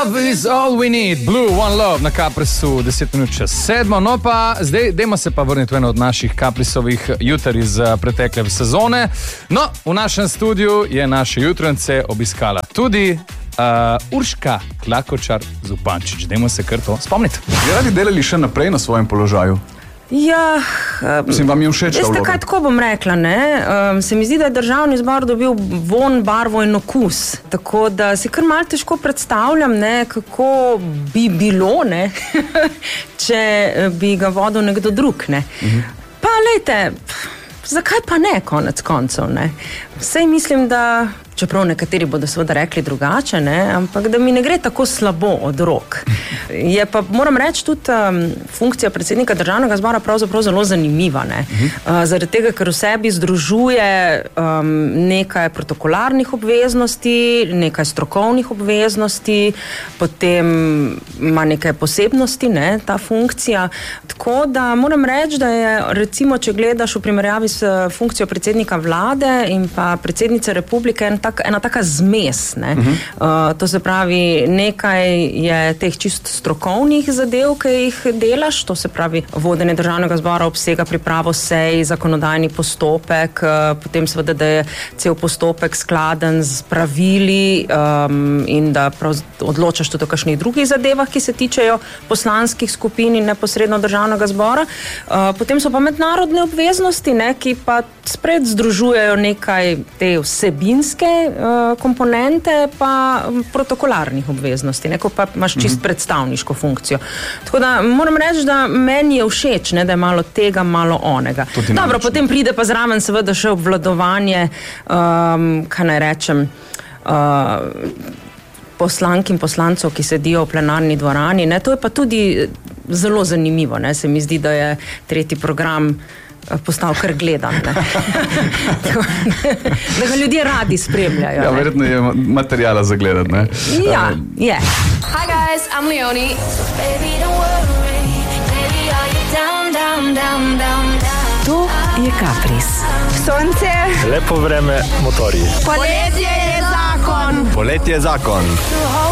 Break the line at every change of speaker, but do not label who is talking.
Love is all we need. Blue, One Love na Caprisu 7:10. No pa zdaj, dajmo se pa vrniti v eno od naših Caprisovih juter iz pretekle sezone. No, v našem studiu je naše jutrance obiskala tudi Urška Klakočar Zupančič. Dajmo se kar to spomniti.
Bi radi delali še naprej na svojem položaju?
Ja,
vam je všeč ta vloga?
Veste kaj, tako bom rekla, ne? Se mi zdi, da je Državni zbor dobil von, barvo in okus, tako da si kar malo težko predstavljam, ne, kako bi bilo, ne, če bi ga vodil nekdo drug, ne. Pa lejte, zakaj pa ne, konec koncev, ne? Sej mislim, da, čeprav nekateri bodo seveda rekli drugače, ne, ampak da mi ne gre tako slabo od rok. Je pa, moram reči, tudi funkcija predsednika Državnega zbora pravzaprav zelo zanimiva, ne. Zaradi tega, ker v sebi združuje nekaj protokolarnih obveznosti, nekaj strokovnih obveznosti, potem ima nekaj posebnosti, ne, ta funkcija. Tako da moram reči, da je recimo, če gledaš v primerjavi s funkcijo predsednika vlade in pa predsednice republike, ena taka zmes, ne. To se pravi, nekaj je teh čist strokovnih zadev, ki jih delaš, to se pravi, vodenje Državnega zbora obsega pripravo sej, zakonodajni postopek, potem seveda, da je cel postopek skladen z pravili in da odločaš tudi o kakšnih drugih zadevah, ki se tičejo poslanskih skupin in neposredno Državnega zbora. Potem so pa mednarodne obveznosti, ne, ki pa spred združujejo nekaj te vsebinske komponente pa protokolarnih obveznosti, ne, ko pa imaš čist predstavniško funkcijo. Tako da moram reči, da meni je všeč, ne, da je malo tega, malo onega. Dobro, potem pride pa zraven seveda še obvladovanje, kaj naj rečem, poslank in poslancev, ki sedijo v plenarni dvorani, ne, to je pa tudi zelo zanimivo, ne, se mi zdi, da je tretji program postal kar gledan, ne. Da ga ljudje radi spremljajo.
Ja, verjetno je materijala za gledati, ne?
Ja, je.
Hi guys, I'm Leonie. Baby, don't worry. Baby, are you down, down, down, down, down?
To je Capris.
Sonce.
Lepo vreme, motorji.
Poletje je zakon.
Poletje je zakon.